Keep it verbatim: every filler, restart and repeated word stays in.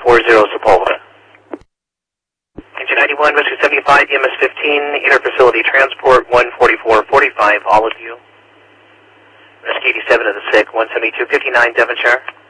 forty Sepulveda. Engine ninety-one, Rescue seventy-five, E M S fifteen, interfacility transport one forty-four forty-five, all of you. Rescue eighty-seven of the sick, one seventy-two fifty-nine Devonshire.